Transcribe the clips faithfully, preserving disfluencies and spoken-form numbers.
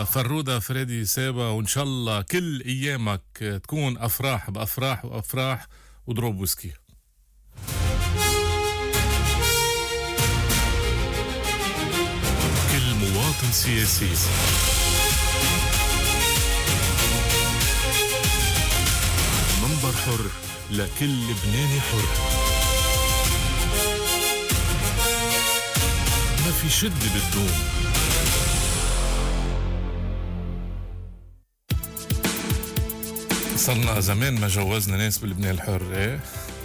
فرودة فريدي سابا، وإن شاء الله كل أيامك تكون أفراح بأفراح وأفراح وضرب ويسكي. كل مواطن سياسي منبر حر لكل لبناني حر. ما في شد بتدوم. صرنا زمان ما جوزنا ناس بلبنان الحر. ايه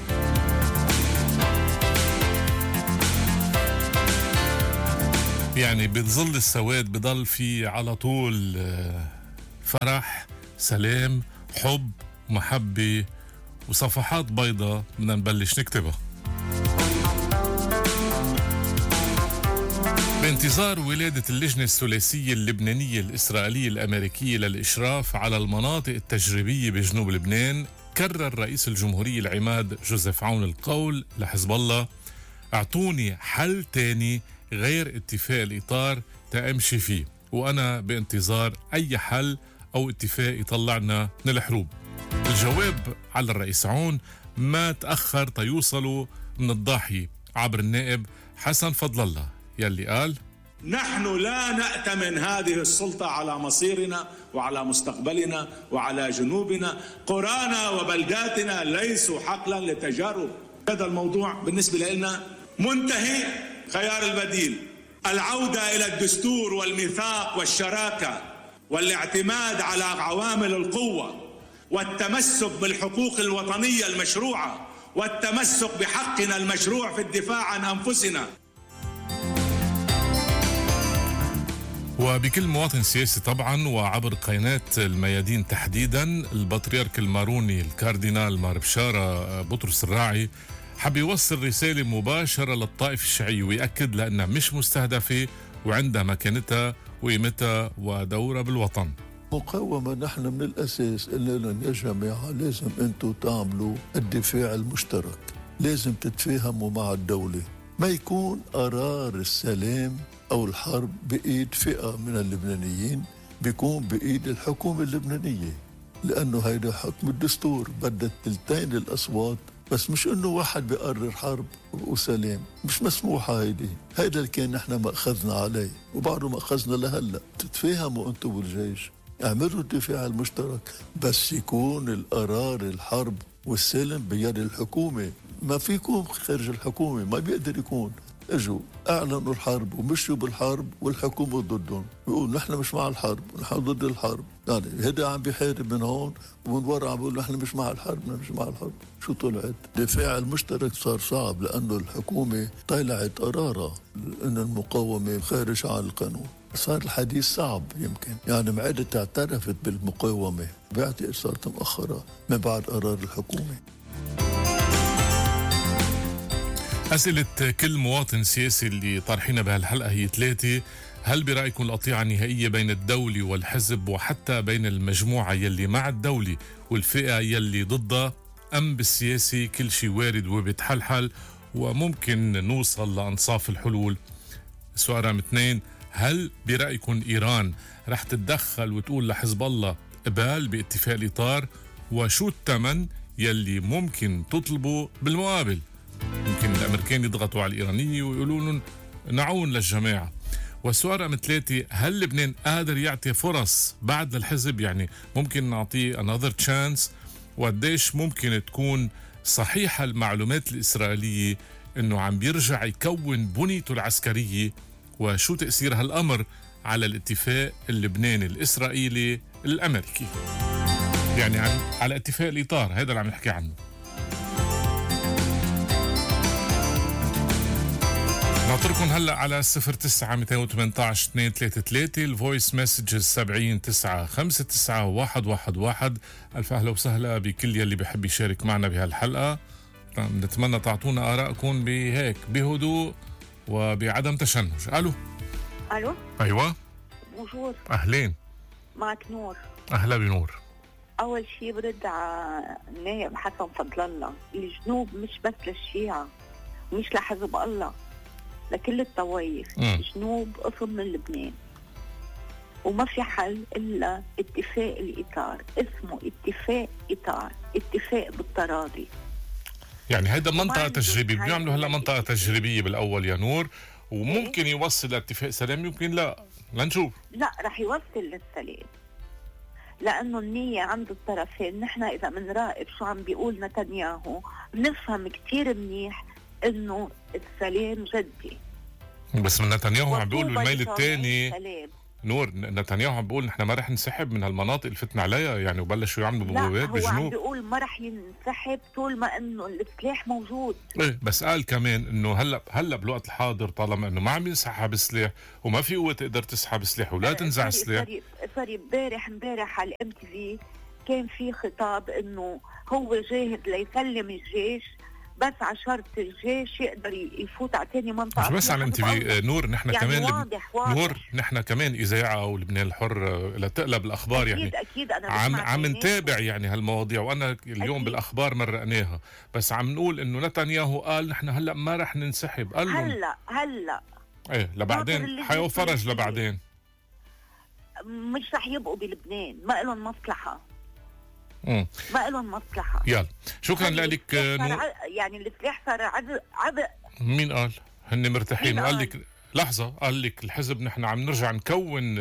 يعني بظل السواد بضل في على طول فرح، سلام، حب، محبة وصفحات بيضة بدنا نبلش نكتبها. بانتظار ولادة اللجنة الثلاثية اللبنانية الإسرائيلية الأمريكية للإشراف على المناطق التجريبية بجنوب لبنان، كرر رئيس الجمهورية العماد جوزيف عون القول لحزب الله: اعطوني حل تاني غير اتفاق الإطار تأمشي فيه، وأنا بانتظار أي حل أو اتفاق يطلعنا من الحروب. الجواب على الرئيس عون ما تأخر تيوصلوا من الضاحية عبر النائب حسن فضل الله، يلي قال: نحن لا نأتمن هذه السلطة على مصيرنا وعلى مستقبلنا وعلى جنوبنا. قرانا وبلداتنا ليسوا حقلا لتجارب. هذا الموضوع بالنسبة لنا منتهي. خيار البديل العودة إلى الدستور والميثاق والشراكة والاعتماد على عوامل القوة والتمسك بالحقوق الوطنية المشروعة والتمسك بحقنا المشروع في الدفاع عن أنفسنا. وبكل مواطن سياسي طبعا، وعبر قناة الميادين تحديدا، البطريرك الماروني الكاردينال مار بشارة بطرس الراعي حب يوصل رسالة مباشرة للطائفة الشيعية ويأكد لأنها مش مستهدفة وعندها مكانتها وقيمتها ودورها بالوطن. مقاومة نحن من الأساس قلنا لهم يا جماعة لازم أنتوا تعملوا الدفاع المشترك، لازم تتفاهموا مع الدولة، ما يكون قرار السلام أو الحرب بإيد فئة من اللبنانيين، بيكون بإيد الحكومة اللبنانية، لأنه هيدا حكم الدستور بدها تلتين الأصوات، بس مش إنه واحد بيقرر حرب وسلام، مش مسموحة هيدي. هيدا اللي كان نحن ما أخذنا عليه وبعده ما أخذنا لهلأ. تتفاهموا أنتوا بالجيش، اعملوا الدفاع المشترك، بس يكون القرار الحرب والسلم بيد الحكومة، ما في يكون خارج الحكومة، ما بيقدر يكون. اجوا اعلنوا الحرب ومشوا بالحرب والحكومة ضدهم، بيقول نحن مش مع الحرب، نحن ضد الحرب. يعني هذا عم بيحارب من هون ومن ورا عم بيقول نحن مش مع الحرب، نحن مش مع الحرب. شو طلعت؟ الدفاع المشترك صار صعب لأنه الحكومة طلعت قرارها إن المقاومة خارج عن القانون. صار الحديث صعب يمكن، يعني معدة اعترفت بالمقاومة، بعتقد صارت مؤخرة من بعد قرار الحكومة. أسئلة كل مواطن سياسي اللي طرحينا بهالحلقة هي ثلاثة: هل برأيكم القطيعة النهائية بين الدولة والحزب وحتى بين المجموعة يلي مع الدولة والفئة يلي ضدها، أم بالسياسي كل شيء وارد وبيتحلحل وممكن نوصل لأنصاف الحلول؟ سؤال رقم اثنين: هل برأيكم إيران رح تتدخل وتقول لحزب الله قبال باتفاق الإطار، وشو الثمن يلي ممكن تطلبه بالمقابل؟ ممكن الأمريكان يضغطوا على الإيرانية ويقولوا لهم نعون للجماعة. والسؤال رقم ثلاثة: هل لبنان قادر يعطي فرص بعد للحزب؟ يعني ممكن نعطيه another chance؟ وقديش ممكن تكون صحيحة المعلومات الإسرائيلية إنه عم بيرجع يكون بنيته العسكرية؟ وشو تأثير هالأمر على الاتفاق اللبناني الإسرائيلي الأمريكي؟ يعني عن على اتفاق الإطار، هذا اللي عم نحكي عنه. ناطركم هلا على صفر تسعة مئتين وثمانية عشر اثنين ثلاثة ثلاثة، الفويس مسجز سبعين تسعة خمسة تسعة واحد واحد واحد. ألف أهلا وسهلا بكل يلي بحب يشارك معنا بهالحلقة. نتمنى تعطونا آرائكم بهيك بهدوء وبعدم تشنج. ألو ألو أيوة بونجور. أهلين، معك نور. أهلا بنور. أول شيء برد على النائب حسن فضل الله، الجنوب مش بس للشيعة مش لحزب الله، لكل الطوائف. الجنوب قسم من لبنان، وما في حل إلا اتفاق الإطار، اسمه اتفاق إطار، اتفاق بالتراضي. يعني هيدا منطقة تجريبية، بيعملوا هلا منطقة تجريبية بالأول يا نور، وممكن يوصل لاتفاق سلام، يمكن لا، لنشوف. لا رح يوصل للسلام، لأنه النية عند الطرفين. نحن إذا منراقب شو عم بيقول نتنياهو بنفهم كتير منيح إنه السلام جدي. بس من نتنياهو عم بيقول بالميل الثاني نور، نتنياهو عم بيقول نحن ما رح نسحب من هالمناطق اللي فتنا عليها يعني، وبلشوا يعملوا بوابات بالجنوب. لا هو عم بيقول ما رح ينسحب طول ما انه السلاح موجود. ايه بس قال كمان انه هلا هلا بالوقت الحاضر طالما انه ما عم ينسحب سلاح وما في قوه تقدر تسحب سلاح ولا تنزع سلاح. سوري امبارح امبارح على الام تي في كان في خطاب انه هو جاهز ليسلم الجيش بس على شرط الجيش يقدر يفوت على ثاني منطقه. مش بس على ام تي في نور، نحن يعني كمان واضح واضح. نور نحن كمان اذاعه ولبنان الحر لتقلب الاخبار أكيد يعني أكيد أنا عم عم نتابع يعني هالمواضيع، وانا اليوم أكيد. بالاخبار مرقناها، بس عم نقول انه نتنياهو قال نحن هلا ما رح ننسحب. قال هلا هلا ايه لبعدين حيوفرج لبعدين، مش رح يبقوا بلبنان، ما لهم مصلحه. امم ما لهم مصلحه. يلا شكرا لك نور. يعني السلاح صار عبء عبء. مين قال؟ هن مرتاحين. وقال قال؟ لك لحظه، قال لك الحزب نحن عم نرجع نكون،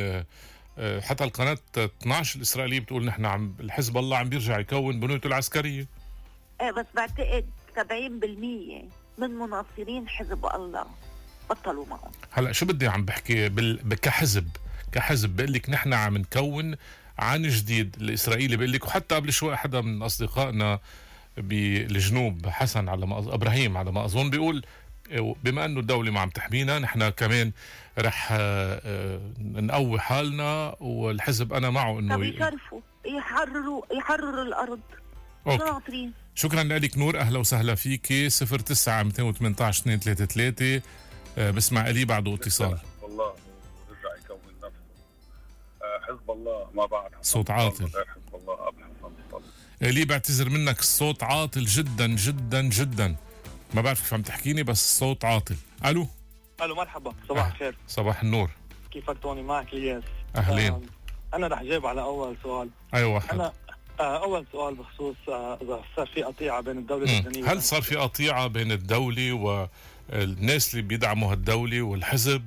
حتى القناه اثنعش الاسرائيليه بتقول نحن عم الحزب الله عم بيرجع يكون بنيته العسكريه. ايه بس بعتقد سبعين بالمية من مناصرين حزب الله بطلوا معه. هلا شو بدي عم بحكي بال... كحزب كحزب بقول لك نحن عم نكون عن جديد. الاسرائيلي بقول لك، وحتى قبل شوي حدا من اصدقائنا بالجنوب حسن على ما أظ... ابراهيم على ما اظن بيقول بما انه الدوله ما عم تحمينا نحن كمان رح نقوي حالنا، والحزب انا معه انه طب يشرفوا يحرروا يحرروا الارض. أوكي. شكرا لك نور، اهلا وسهلا فيكي. صفر تسعة مئتين وثمانية عشر اثنين ثلاثة ثلاثة. بسمع لي بعده اتصال. والله ورجع يكون نفسه. حزب الله ما بعد صوت عاطل. حزب الله قبل حسن مطلع. لي بعتذر منك، الصوت عاطل جدا جدا جدا، ما بعرف كيف عم تحكيني بس الصوت عاطل. الو الو مرحبا، صباح الخير. أه. صباح النور، كيفك توني؟ معك الياس. اهلين. آه انا رح جاوب على اول سؤال. ايوه واحد. انا آه اول سؤال بخصوص آه اذا صار في قطيعه بين الدوله اللبنانيه. هل صار في قطيعه بين الدوله والناس اللي بيدعموا هالدوله والحزب؟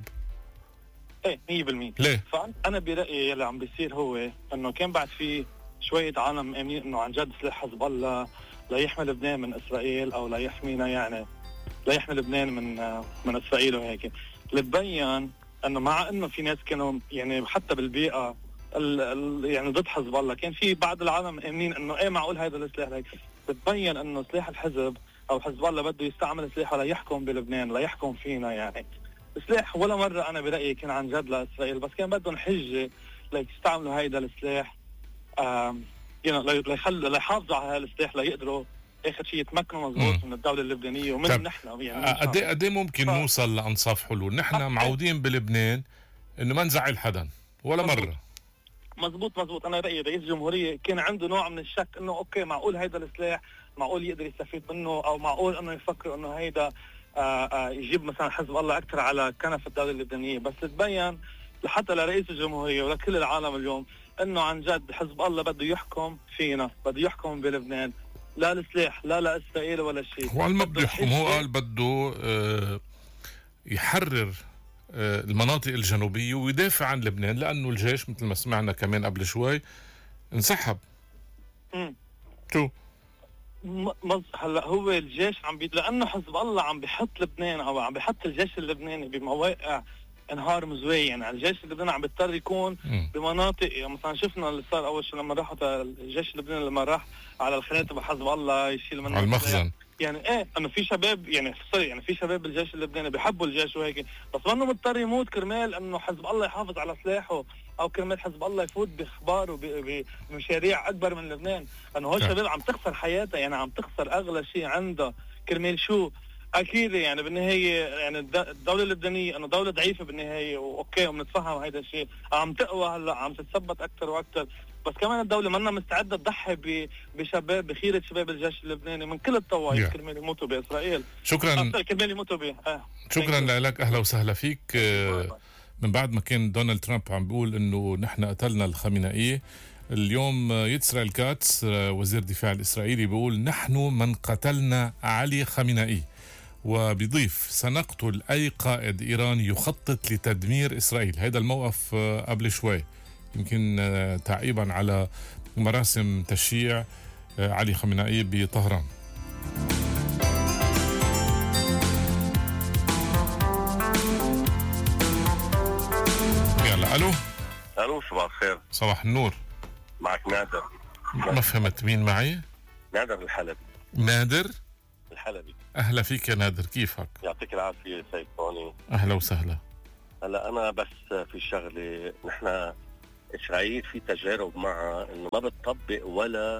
ايه مية بالمية. ليه؟ فانا برايي اللي عم بيصير هو انه كان بعد في شويه عالم مآمنين انه عن جد سلاح حزب الله لا يحمي لبنان من اسرائيل او لا يحمينا، يعني لا يحمي لبنان من آه من اسرائيل وهيك. اللي تبين انه مع انه في ناس كانوا يعني حتى بالبيئه ال ال يعني ضد حزب الله، كان في بعض العالم امنين انه ايه معقول هذا السلاح هيك. بتبين انه سلاح الحزب او حزب الله بده يستعمل سلاحه ليحكم بلبنان، ليحكم فينا. يعني سلاح ولا مره انا برايي كان عن جد لاسرائيل، بس كان بدهم حجه ليستعملوا هيدا السلاح يعني ليخلوا ليحافظوا على هالسلاح ليقدروا اخر شيء يتمكنوا مضبوط من الدوله اللبنانيه ومن نحن. يعني قد ايه قد ايه ممكن ف... نوصل لانصاف حلول؟ نحن أه. معودين بلبنان انه ما نزعل حدا ولا مزبوط. مره مزبوط مزبوط. انا رايي رئيس الجمهوريه كان عنده نوع من الشك انه اوكي معقول هيدا السلاح معقول يقدر يستفيد منه، او معقول انه يفكر انه هيدا آآ آآ يجيب مثلا حزب الله اكثر على كنف الدوله اللبنانيه. بس تبين لحتى لرئيس الجمهوريه ولكل العالم اليوم انه عن جد حزب الله بده يحكم فينا، بده يحكم بلبنان، لا السلاح لا لا اسرائيل ولا شيء. هو ما بده يحكم، هو قال بده آه يحرر آه المناطق الجنوبيه ويدافع عن لبنان، لانه الجيش مثل ما سمعنا كمان قبل شوي انسحب. امم شو مز... هلا هو الجيش عم بي... لانه حزب الله عم بيحط لبنان او عم بيحط الجيش اللبناني بمواقع انهار مزوي. يعني الجيش اللبناني عم بيضطر يكون م. بمناطق يعني مثلا شفنا اللي صار اول شيء لما راحوا الجيش اللبناني لما راح على الخناتة بحزب الله يشيل منه على المخزن. يعني ايه انه في شباب يعني سوري يعني في شباب بالجيش اللبناني بيحبوا الجيش وهيك، بس منه مضطر يموت كرمال انه حزب الله يحافظ على سلاحه او كرمال حزب الله يفوت باخبار وبمشاريع اكبر من لبنان. انه هول الشباب عم تخسر حياتها، يعني عم تخسر اغلى شيء عندها كرمال شو؟ اكيد يعني بالنهايه يعني الدوله اللبنانيه انه دوله ضعيفه بالنهايه، واوكي وبنتفهم هذا الشيء، عم تقوى هلا عم تتثبت اكثر واكثر، بس كمان الدوله منا مستعده تضحي بشباب بخيره شباب الجيش اللبناني من كل الطوائف كرمال يموتوا باسرائيل. شكرا كرمال يموتوا به. آه. شكرا لك، اهلا وسهلا فيك. من بعد ما كان دونالد ترامب عم بيقول انه نحن قتلنا الخامنئي، اليوم إسرائيل كاتس وزير الدفاع الإسرائيلي بيقول نحن من قتلنا علي خامنئي، وبيضيف سنقتل أي قائد إيراني يخطط لتدمير إسرائيل. هذا الموقف قبل شوي يمكن تعقيبا على مراسم تشييع علي خامنئي بطهران. يلا ألو. ألو صباح الخير. صباح النور. معك نادر. ما فهمت مين معي؟ نادر الحلبي. نادر الحلبي. أهلا فيك يا نادر، كيفك؟ يعطيك العافية سيد طوني. أهلا وسهلا. هلا أنا بس في شغلة، نحن إسرائيل في تجارب معها إنه ما بتطبق ولا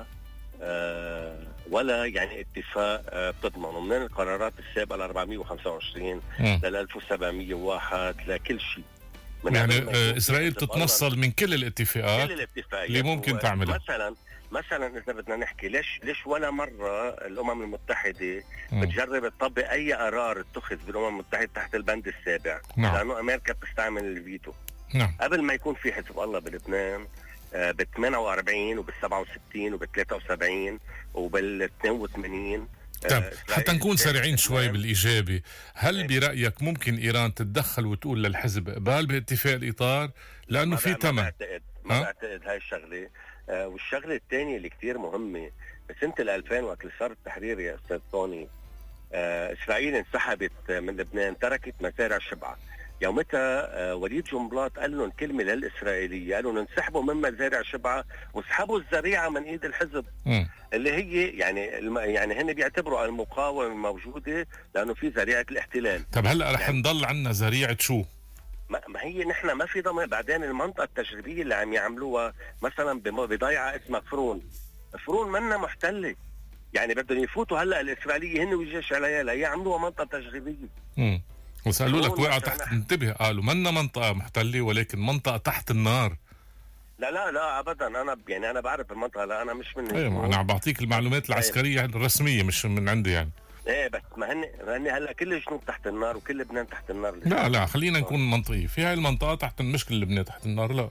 آه ولا يعني اتفاق آه بتضمنه، من القرارات السابقة ل أربعمية وخمسة وعشرين لل ألف وسبعمية وواحد لكل شيء. يعني آه إسرائيل تتنصل من كل الاتفاقات كل الاتفاقيات اللي ممكن تعملها. مثلا مثلا إذا بدنا نحكي ليش ليش ولا مرة الأمم المتحدة م. بتجرب تطبق أي قرار اتخذ بالأمم المتحدة تحت البند السابع؟ نعم. لأنه أمريكا بتستعمل الفيتو. نعم. قبل ما يكون في حزب الله بلبنان آه بال ثمانية وأربعين وبال سبعة وستين وبال ثلاثة وسبعين وبال اثنين وثمانين. طيب حتى نكون سريعين شوي بالإجابة، هل برأيك ممكن إيران تتدخل وتقول للحزب اقبال باتفاق الإطار؟ لأنه في تمن. ما بعتقد ما بعتقد هاي الشغلة. آه والشغلة الثانية اللي كتير مهمة، بسنة الألفين وقت اللي صار التحرير يا أستاذ طوني، آه إسرائيل انسحبت من لبنان، تركت مزارع شبعة. يومتها آه وليد جنبلاط قال لهم كلمة للإسرائيلية، قالوا لهم انسحبوا من مزارع شبعة واسحبوا الزريعة من إيد الحزب. م. اللي هي يعني الم... يعني هن بيعتبروا المقاومة موجودة لأنه في زريعة الاحتلال. طب هلا رح يعني نضل عنا زريعة شو؟ ما هي نحن ما في ضمان. بعدين المنطقة التجريبية اللي عم يعملوها مثلا بضيعة اسمها فرون، فرون منا محتلة، يعني بدهم يفوتوا هلا الإسرائيلية هن والجيش عليها لا يعملوها منطقة تجريبية. امم وسألوا لك وقع تحت، انتبه، قالوا منا منطقة محتلة ولكن منطقة تحت النار. لا لا لا ابدا، انا يعني انا بعرف المنطقة، لا انا مش من ايوه انا عم بعطيك المعلومات العسكرية الرسمية مش من عندي يعني. ايه بس ما هن هن هلا كل الجنوب تحت النار وكل لبنان تحت النار. لا لا خلينا نكون منطقيين، في هاي المنطقة تحت، مش كل لبنان تحت النار، لا.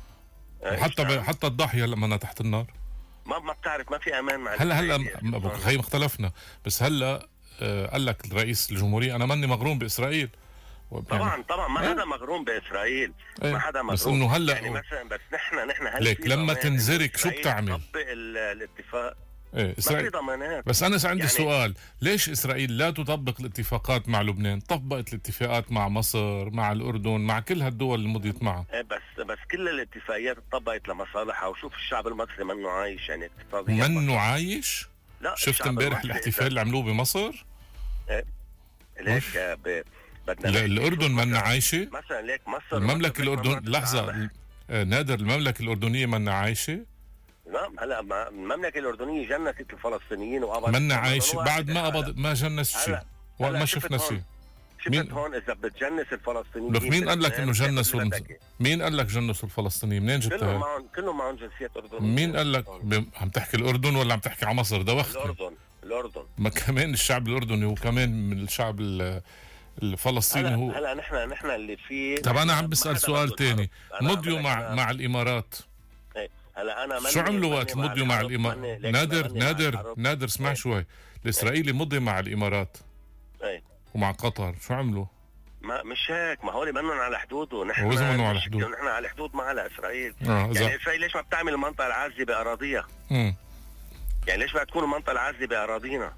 حتى ب... حتى الضاحية لما أنا تحت النار. ما ما بتعرف، ما في امان مع هلا هلا خي مختلفنا، بس هلا آه قال لك الرئيس الجمهورية انا ماني مغروم باسرائيل. طبعا طبعا ما حدا مغروم باسرائيل، ما حدا مغروم، بس انه هلا يعني مثلا بس نحن نحن هلا ليك لما تنزرك شو بتعمل؟ تطبق الاتفاق. ايه إسرائيل. بس أنا عندي يعني سؤال، ليش إسرائيل لا تطبق الاتفاقات مع لبنان؟ طبقت الاتفاقات مع مصر، مع الأردن، مع كل هالدول اللي مضيت معها. ايه بس بس كل الاتفاقيات طبقت لمصالحها، وشوف الشعب المصري منه عايش يعني اقتصاديا. منه عايش؟ لا شفت امبارح الاحتفال اللي عملوه بمصر؟ ايه ليك ب... بدنا الأردن منه عايشة؟ مثلا ليك مصر المملكة الأردن، لحظة نادر، المملكة الأردنية منه عايشة؟ لا هلا المملكة الأردنية جنست الفلسطينيين وقبضت منا عايش بعد ما قبض ما جنس شيء وما شفنا شيء. مين هون إذا بتجنس الفلسطينيين؟ لك مين قال لك إنه جنسوا؟ مين قال لك جنسوا الفلسطينيين؟ منين جبتها؟ كلهم معهم كلهم معهم جنسيات أردنية. مين قال لك؟ ب... عم تحكي الأردن ولا عم تحكي على مصر؟ دوختني. الأردن الأردن ما كمان الشعب الأردني وكمان من الشعب الفلسطيني هو. هلا نحن نحن اللي فيه. طب أنا عم بسأل سؤال تاني، مضيوا مع مع الإمارات. هلا انا شو عملوا وقت مضوا مع الامارات؟ نادر نادر نادر اسمع شوي، الاسرائيلي مضي مع الامارات اي ومع قطر، شو عملوا؟ ما مش هيك، ما هول منهم على حدوده، نحن منهم على حدود، نحن على حدود مع اسرائيل. آه يعني اسرائيل ليش ما بتعمل المنطقه العازله باراضيها؟ امم يعني ليش ما تكون المنطقه العازله باراضينا؟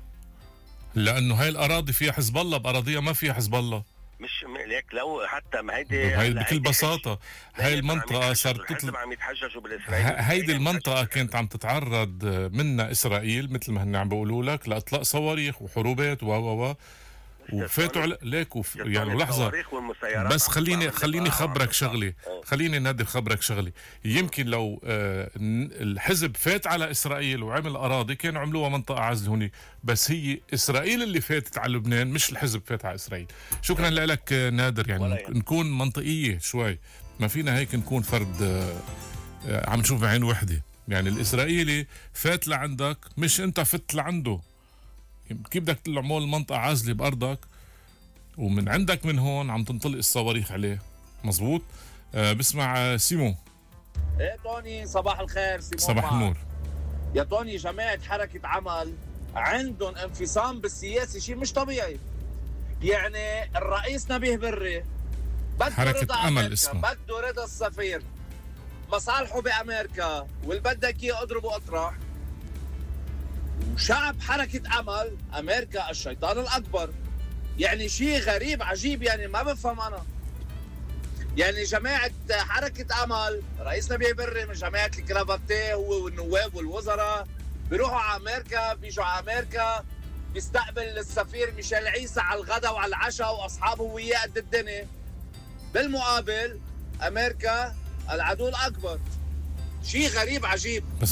لانه هاي الاراضي فيها حزب الله، باراضيها ما فيها حزب الله. مش ليك لو حتى ما هيدي هاي بكل بساطة هاي المنطقة صارت تطلع عم يتحججوا بالإسرائيل. هيدي المنطقة كانت عم تتعرض منها إسرائيل مثل ما هن عم بيقولوا لك لإطلاق صواريخ وحروبات و و و وفاتوا على ليك وف... يعني لحظة بس خليني خليني خبرك شغلي خليني نادر خبرك شغلي يمكن لو آه الحزب فات على إسرائيل وعمل أراضي كانوا عملوها منطقة عزل هوني، بس هي إسرائيل اللي فاتت على لبنان مش الحزب فات على إسرائيل. شكرا لك نادر، يعني نكون منطقية شوي، ما فينا هيك نكون فرد آه آه عم نشوف بعين وحدة. يعني الإسرائيلي فات لعندك مش أنت فت لعنده، كيف بدك تعمل منطقة عازلة بأرضك ومن عندك من هون عم تنطلق الصواريخ عليه؟ مزبوط. أه بسمع سيمو. ايه طوني، صباح الخير. سيمو صباح النور. يا طوني، جماعة حركة عمل عندهم انفصام بالسياسي شيء مش طبيعي. يعني الرئيس نبيه بري بده حركة أمل اسمه، بده رضا السفير، مصالحه بأمريكا واللي بدك اياه اضربه اطرح. وشعب حركة أمل أمريكا الشيطان الأكبر. يعني شيء غريب عجيب، يعني ما بفهم أنا. يعني جماعة حركة أمل رئيس نبيه بري من جماعة الكرافاتيه هو والنواب والوزراء بيروحوا على أمريكا، بيجوا على أمريكا، بيستقبل السفير ميشيل عيسى على الغداء وعلى العشاء وأصحابه وياه قد الدنيا. بالمقابل أمريكا العدو الأكبر. شيء غريب عجيب.